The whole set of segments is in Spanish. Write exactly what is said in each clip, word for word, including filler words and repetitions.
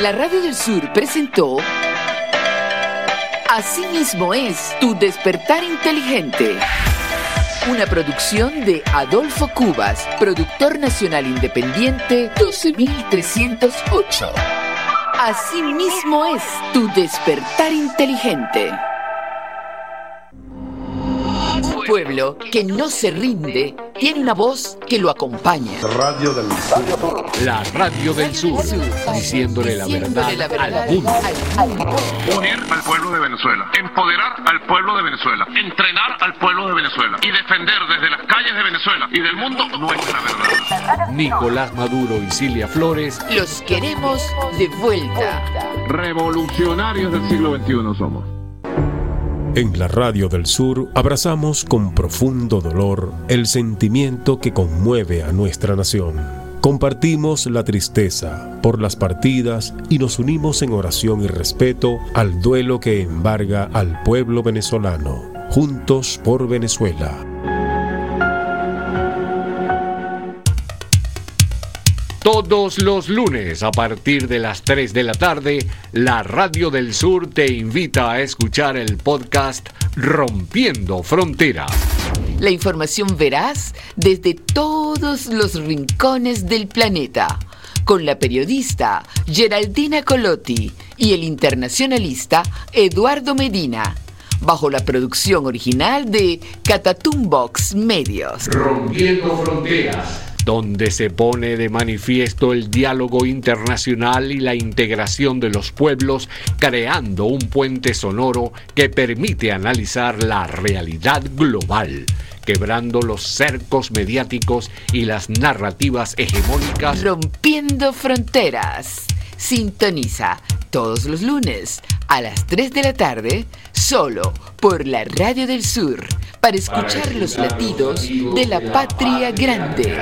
La Radio del Sur presentó Así mismo es tu despertar inteligente. Una producción de Adolfo Cubas, productor nacional independiente doce mil trescientos ocho. Así mismo es tu despertar inteligente. Pueblo que no se rinde tiene una voz que lo acompaña. Radio del Sur. La Radio del Sur, diciéndole la verdad al mundo. Unir al pueblo de Venezuela, empoderar al pueblo de Venezuela, entrenar al pueblo de Venezuela y defender desde las calles de Venezuela y del mundo nuestra verdad. Nicolás Maduro y Cilia Flores. Los queremos de vuelta. Revolucionarios del siglo veintiuno somos. En la Radio del Sur abrazamos con profundo dolor el sentimiento que conmueve a nuestra nación. Compartimos la tristeza por las partidas y nos unimos en oración y respeto al duelo que embarga al pueblo venezolano. Juntos por Venezuela. Todos los lunes a partir de las tres de la tarde, la Radio del Sur te invita a escuchar el podcast Rompiendo Fronteras. La información veraz desde todos los rincones del planeta, con la periodista Geraldina Colotti y el internacionalista Eduardo Medina, bajo la producción original de Catatumbox Medios. Rompiendo Fronteras, donde se pone de manifiesto el diálogo internacional y la integración de los pueblos, creando un puente sonoro que permite analizar la realidad global, quebrando los cercos mediáticos y las narrativas hegemónicas. Rompiendo Fronteras. Sintoniza todos los lunes a las tres de la tarde, solo por la Radio del Sur, para escuchar, para escuchar los latidos de la, de la patria grande.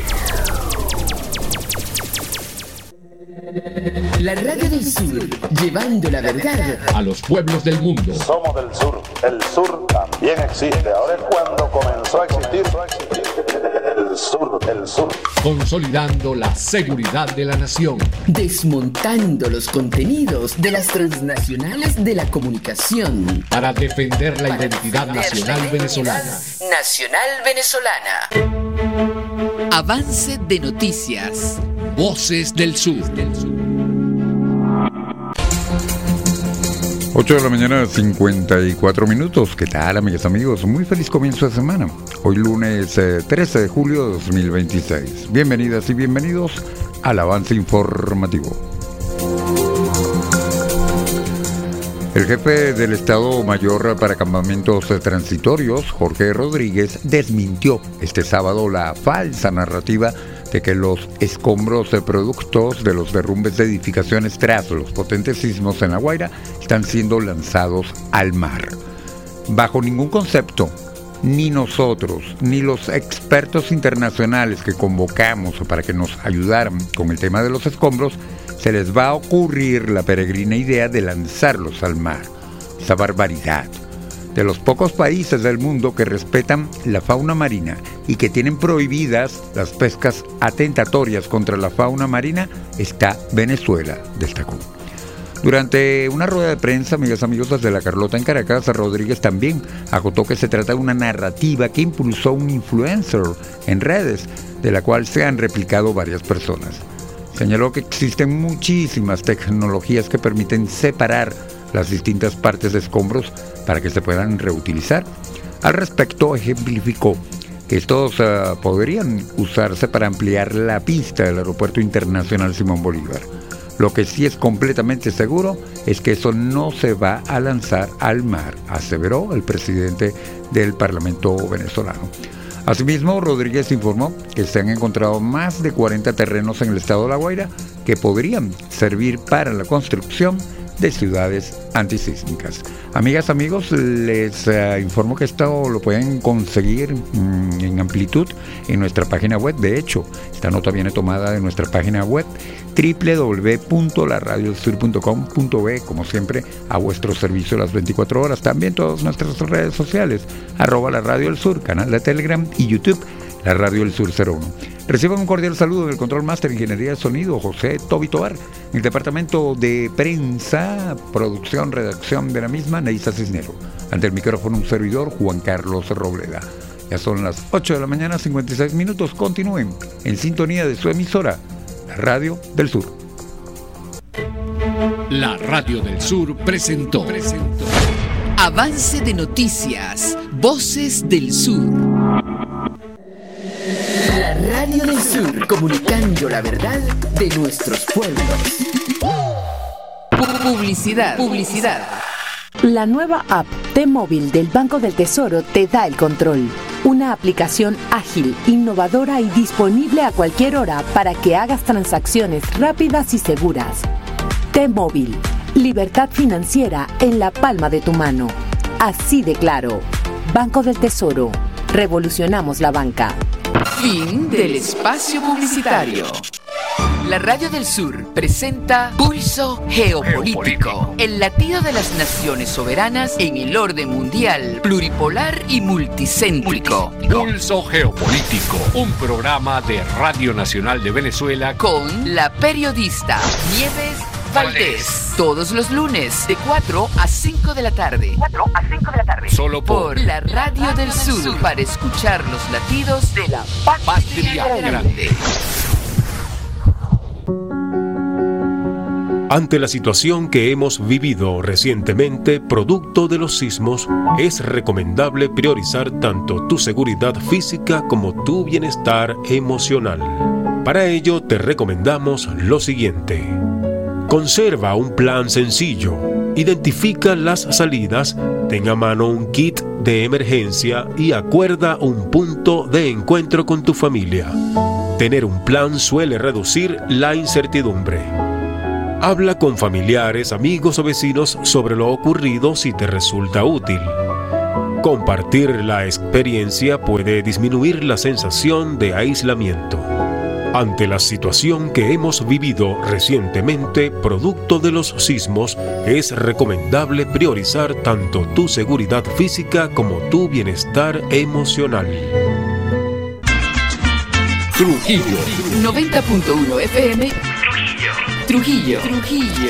La Radio del Sur, llevando la verdad a los pueblos del mundo. Somos del sur. El sur también existe. Ahora es cuando comenzó a existir. El sur, el sur. Consolidando la seguridad de la nación. Desmontando los contenidos de las transnacionales de la comunicación. Para defender la Para identidad defender nacional la venezolana. Nacional venezolana. Avance de noticias. Voces del Sur. ocho de la mañana, cincuenta y cuatro minutos. ¿Qué tal, amigas, amigos? Muy feliz comienzo de semana. Hoy lunes eh, trece de julio de dos mil veintiséis. Bienvenidas y bienvenidos al avance informativo. El jefe del Estado Mayor para Campamentos Transitorios, Jorge Rodríguez, desmintió este sábado la falsa narrativa de que los escombros de productos de los derrumbes de edificaciones tras los potentes sismos en La Guaira están siendo lanzados al mar. Bajo ningún concepto, ni nosotros, ni los expertos internacionales que convocamos para que nos ayudaran con el tema de los escombros, se les va a ocurrir la peregrina idea de lanzarlos al mar. Esa barbaridad. De los pocos países del mundo que respetan la fauna marina y que tienen prohibidas las pescas atentatorias contra la fauna marina, está Venezuela, destacó. Durante una rueda de prensa, amigas y amigos, desde La Carlota en Caracas, Rodríguez también acotó que se trata de una narrativa que impulsó un influencer en redes, de la cual se han replicado varias personas. Señaló que existen muchísimas tecnologías que permiten separar las distintas partes de escombros para que se puedan reutilizar. Al respecto, ejemplificó que estos uh, podrían usarse para ampliar la pista del Aeropuerto Internacional Simón Bolívar. Lo que sí es completamente seguro es que eso no se va a lanzar al mar, aseveró el presidente del Parlamento venezolano. Asimismo, Rodríguez informó que se han encontrado más de cuarenta terrenos en el estado de La Guaira que podrían servir para la construcción de ciudades antisísmicas. Amigas, amigos, les uh, informo que esto lo pueden conseguir mmm, en amplitud en nuestra página web. De hecho, esta nota viene tomada de nuestra página web doble u doble u doble u punto la radio del sur punto com punto be, como siempre, a vuestro servicio las veinticuatro horas. También todas nuestras redes sociales, arroba la Radio del Sur, canal de Telegram y YouTube, la radio del Sur cero uno. Reciban un cordial saludo del Control Master Ingeniería de Sonido, José Toby Tobar. En el departamento de prensa, producción, redacción de la misma, Neisa Cisnero. Ante el micrófono un servidor, Juan Carlos Robleda. Ya son las ocho de la mañana, cincuenta y seis minutos. Continúen en sintonía de su emisora, la Radio del Sur. La Radio del Sur presentó, presentó. Avance de noticias, Voces del Sur. La Radio del Sur, comunicando la verdad de nuestros pueblos. Publicidad, publicidad. La nueva app T-Móvil del Banco del Tesoro te da el control. Una aplicación ágil, innovadora y disponible a cualquier hora para que hagas transacciones rápidas y seguras. T-Móvil, libertad financiera en la palma de tu mano. Así de claro. Banco del Tesoro, revolucionamos la banca. Fin del espacio publicitario. La Radio del Sur presenta Pulso Geopolítico, el latido de las naciones soberanas en el orden mundial, pluripolar y multicéntrico. Pulso Geopolítico, un programa de Radio Nacional de Venezuela con la periodista Nieves Valdés. Todos los lunes de cuatro a cinco de la tarde. cuatro a cinco de la tarde. Solo por, por la Radio del Sur, para escuchar los latidos de la patria grande. Ante la situación que hemos vivido recientemente, producto de los sismos, es recomendable priorizar tanto tu seguridad física como tu bienestar emocional. Para ello, te recomendamos lo siguiente. Conserva un plan sencillo, identifica las salidas, ten a mano un kit de emergencia y acuerda un punto de encuentro con tu familia. Tener un plan suele reducir la incertidumbre. Habla con familiares, amigos o vecinos sobre lo ocurrido si te resulta útil. Compartir la experiencia puede disminuir la sensación de aislamiento. Ante la situación que hemos vivido recientemente, producto de los sismos, es recomendable priorizar tanto tu seguridad física como tu bienestar emocional. Trujillo noventa punto uno F M. Trujillo. Trujillo. Trujillo.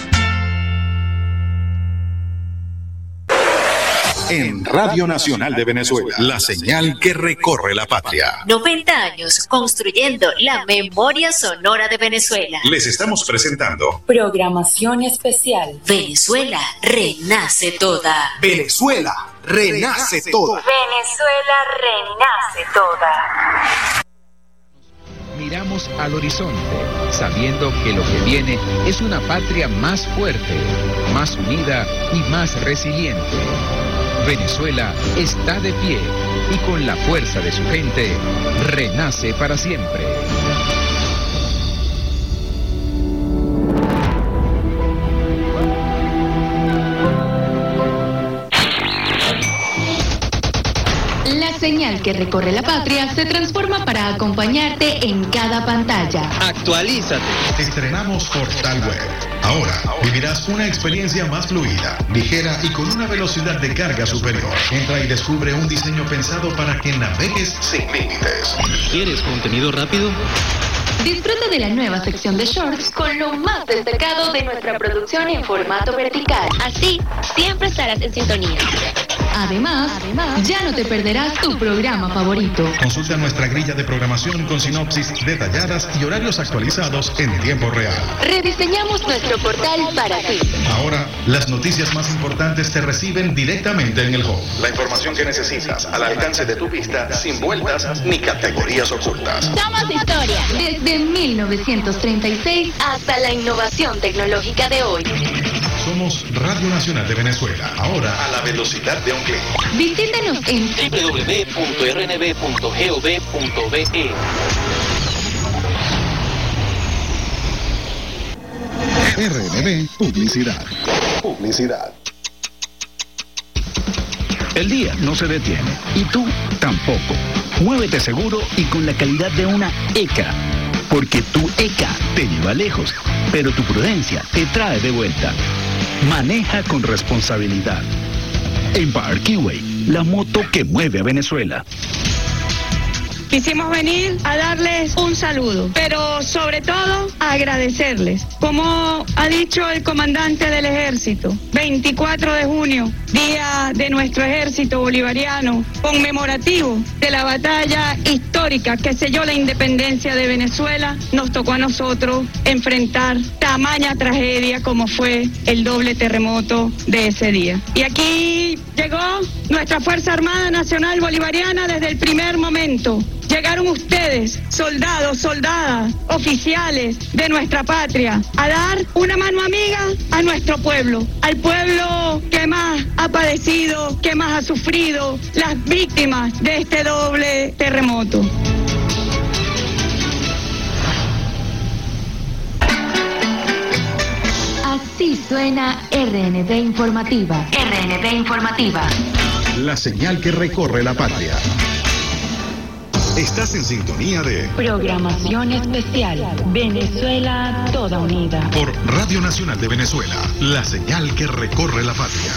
En Radio Nacional de Venezuela, la señal que recorre la patria. noventa años construyendo la memoria sonora de Venezuela. Les estamos presentando programación especial. Venezuela renace toda. Venezuela renace toda. Venezuela renace toda. Miramos al horizonte, sabiendo que lo que viene es una patria más fuerte, más unida y más resiliente. Venezuela está de pie y con la fuerza de su gente, renace para siempre. La señal que recorre la patria se transforma para acompañarte en cada pantalla. Actualízate. Estrenamos Portal Web. Ahora vivirás una experiencia más fluida, ligera y con una velocidad de carga superior. Entra y descubre un diseño pensado para que navegues sin límites. ¿Quieres contenido rápido? Disfruta de la nueva sección de shorts con lo más destacado de nuestra producción en formato vertical. Así, siempre estarás en sintonía. Además, Además, ya no te perderás tu programa favorito. Consulta nuestra grilla de programación con sinopsis detalladas y horarios actualizados en tiempo real. Rediseñamos nuestro portal para ti. Ahora, las noticias más importantes te reciben directamente en el home. La información que necesitas al alcance de tu vista, sin vueltas ni categorías ocultas. Somos historia. Desde mil novecientos treinta y seis hasta la innovación tecnológica de hoy. Somos Radio Nacional de Venezuela, ahora a la velocidad de un clic. Visítenos en doble u doble u doble u punto r n b punto gov punto be. R N B Publicidad. Publicidad. El día no se detiene y tú tampoco. Muévete seguro y con la calidad de una E C A. Porque tu E C A te lleva lejos, pero tu prudencia te trae de vuelta. Maneja con responsabilidad. Embark Keyway, la moto que mueve a Venezuela. quisimos venir a darles un saludo, pero sobre todo a agradecerles. Como ha dicho el comandante del ejército, veinticuatro de junio, día de nuestro ejército bolivariano, conmemorativo de la batalla histórica que selló la independencia de Venezuela, nos tocó a nosotros enfrentar tamaña tragedia como fue el doble terremoto de ese día. Y aquí llegó nuestra Fuerza Armada Nacional Bolivariana desde el primer momento. Llegaron ustedes, soldados, soldadas, oficiales de nuestra patria, a dar una mano amiga a nuestro pueblo, al pueblo que más ha padecido, que más ha sufrido, las víctimas de este doble terremoto. Así suena R N B Informativa. R N B Informativa. La señal que recorre la patria. Estás en sintonía de Programación especial. Venezuela toda unida. Por Radio Nacional de Venezuela, la señal que recorre la patria.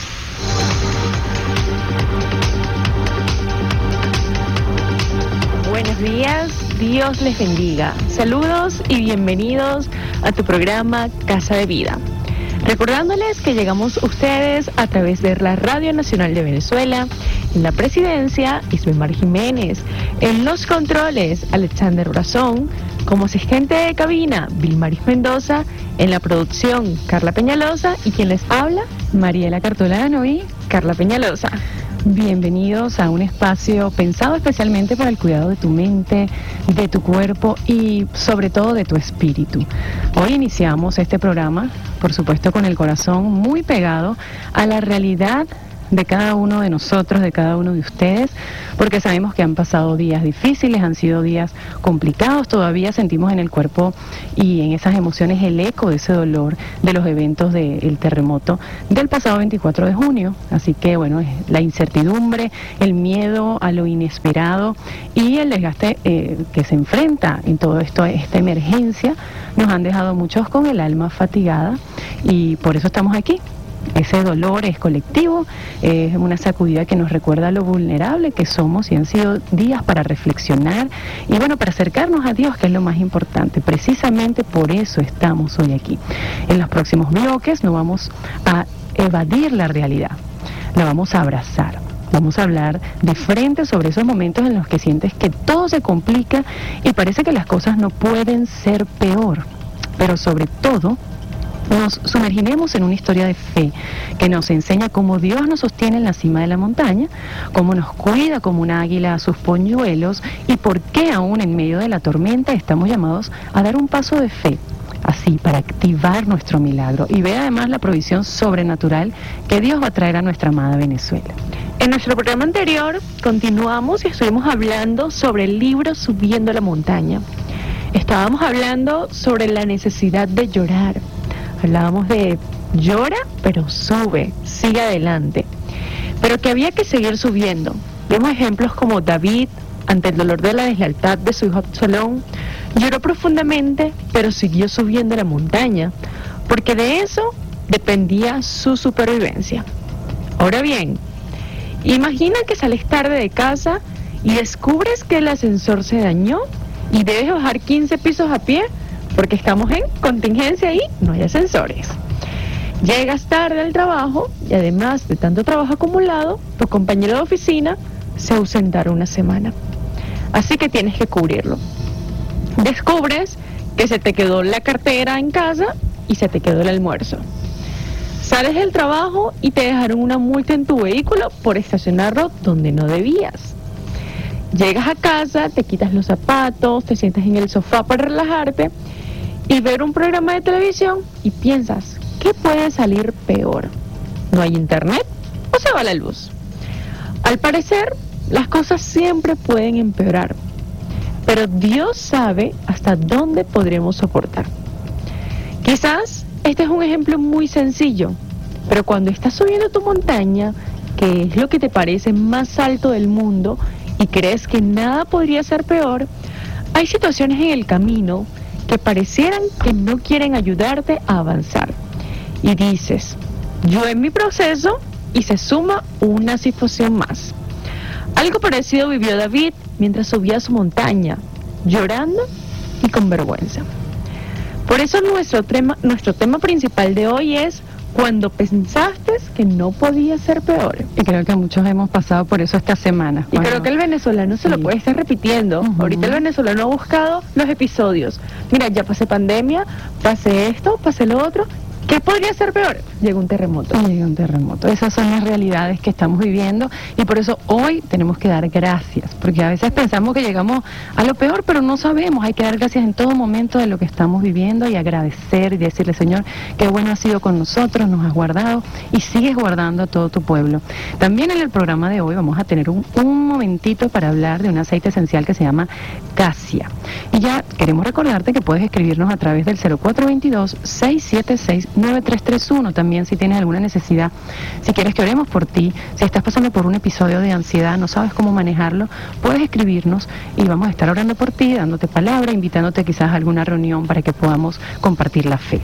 Buenos días, Dios les bendiga. Saludos y bienvenidos a tu programa Casa de Vida. Recordándoles que llegamos a ustedes a través de la Radio Nacional de Venezuela, en la presidencia, Isbemar Jiménez, en los controles, Alexander Brazón, como asistente de cabina, Vilmaris Mendoza, en la producción, Carla Peñalosa, y quien les habla, Mariela Cartolano y Carla Peñalosa. Bienvenidos a un espacio pensado especialmente para el cuidado de tu mente, de tu cuerpo y sobre todo de tu espíritu. Hoy iniciamos este programa, por supuesto con el corazón muy pegado a la realidad de cada uno de nosotros, de cada uno de ustedes, porque sabemos que han pasado días difíciles, han sido días complicados, todavía sentimos en el cuerpo y en esas emociones el eco de ese dolor de los eventos del terremoto del pasado veinticuatro de junio, así que bueno, la incertidumbre, el miedo a lo inesperado y el desgaste eh, que se enfrenta en todo esto, esta emergencia, nos han dejado muchos con el alma fatigada y por eso estamos aquí. Ese dolor es colectivo, es una sacudida que nos recuerda lo vulnerable que somos y han sido días para reflexionar y bueno, para acercarnos a Dios, que es lo más importante. Precisamente por eso estamos hoy aquí. En los próximos bloques no vamos a evadir la realidad, la vamos a abrazar. Vamos a hablar de frente sobre esos momentos en los que sientes que todo se complica y parece que las cosas no pueden ser peor, pero sobre todo nos sumergiremos en una historia de fe que nos enseña cómo Dios nos sostiene en la cima de la montaña, cómo nos cuida como un águila a sus polluelos y por qué aún en medio de la tormenta estamos llamados a dar un paso de fe, así para activar nuestro milagro y ver además la provisión sobrenatural que Dios va a traer a nuestra amada Venezuela. En nuestro programa anterior continuamos y estuvimos hablando sobre el libro Subiendo la Montaña. Estábamos hablando sobre la necesidad de llorar. Hablábamos de llora, pero sube, sigue adelante. Pero que había que seguir subiendo. Vemos ejemplos como David, ante el dolor de la deslealtad de su hijo Absalón, lloró profundamente, pero siguió subiendo la montaña, porque de eso dependía su supervivencia. Ahora bien, imagina que sales tarde de casa y descubres que el ascensor se dañó y debes bajar quince pisos a pie, porque estamos en contingencia y no hay ascensores. Llegas tarde al trabajo y además de tanto trabajo acumulado, tu compañero de oficina se ausentará una semana. Así que tienes que cubrirlo. Descubres que se te quedó la cartera en casa y se te quedó el almuerzo. Sales del trabajo y te dejaron una multa en tu vehículo por estacionarlo donde no debías. Llegas a casa, te quitas los zapatos, te sientas en el sofá para relajarte y ver un programa de televisión y piensas, ¿qué puede salir peor? ¿No hay internet o se va la luz? Al parecer, las cosas siempre pueden empeorar, pero Dios sabe hasta dónde podremos soportar. Quizás este es un ejemplo muy sencillo, pero cuando estás subiendo tu montaña, que es lo que te parece más alto del mundo, y crees que nada podría ser peor, hay situaciones en el camino que parecieran que no quieren ayudarte a avanzar. Y dices, yo en mi proceso, y se suma una situación más. Algo parecido vivió David mientras subía a su montaña, llorando y con vergüenza. Por eso nuestro tema, nuestro tema principal de hoy es cuando pensaste que no podía ser peor. Y creo que muchos hemos pasado por eso esta semana. Y bueno, creo que el venezolano se sí. lo puede estar repitiendo. Uh-huh. Ahorita el venezolano ha buscado los episodios. Mira, ya pasé pandemia, pasé esto, pasé lo otro. ¿Qué podría ser peor? Llegó un terremoto. Llegó un terremoto. Esas son las realidades que estamos viviendo y por eso hoy tenemos que dar gracias, porque a veces pensamos que llegamos a lo peor, pero no sabemos. Hay que dar gracias en todo momento de lo que estamos viviendo y agradecer y decirle, Señor, qué bueno has sido con nosotros, nos has guardado y sigues guardando a todo tu pueblo. También en el programa de hoy vamos a tener un, un momentito para hablar de un aceite esencial que se llama Casia. Y ya queremos recordarte que puedes escribirnos a través del cero cuatro dos dos, seis siete seis, nueve tres tres uno. También si tienes alguna necesidad, si quieres que oremos por ti, si estás pasando por un episodio de ansiedad, no sabes cómo manejarlo, puedes escribirnos y vamos a estar orando por ti, dándote palabra, invitándote quizás a alguna reunión para que podamos compartir la fe.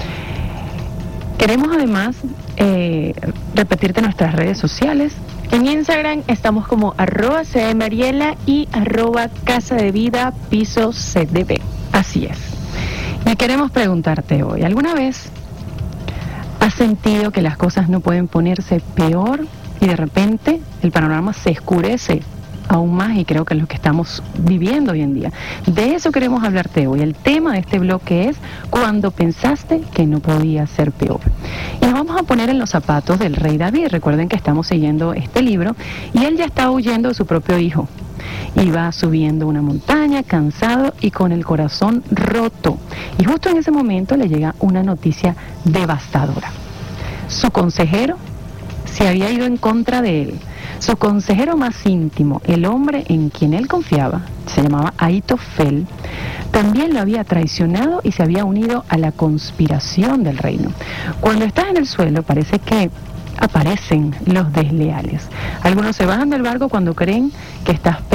Queremos además eh, repetirte nuestras redes sociales. En Instagram estamos como arroba cdmariela y arroba casa de vida piso cdb. Así es. Y queremos preguntarte hoy, ¿alguna vez has sentido que las cosas no pueden ponerse peor y de repente el panorama se oscurece aún más? Y creo que es lo que estamos viviendo hoy en día. De eso queremos hablarte hoy. El tema de este bloque es cuando pensaste que no podía ser peor. Y nos vamos a poner en los zapatos del rey David. Recuerden que estamos siguiendo este libro y él ya está huyendo de su propio hijo. Iba subiendo una montaña, cansado y con el corazón roto. Y justo en ese momento le llega una noticia devastadora. Su consejero se había ido en contra de él. Su consejero más íntimo, el hombre en quien él confiaba, se llamaba Ahitofel, también lo había traicionado y se había unido a la conspiración del reino. Cuando estás en el suelo parece que aparecen los desleales. Algunos se bajan del barco cuando creen que estás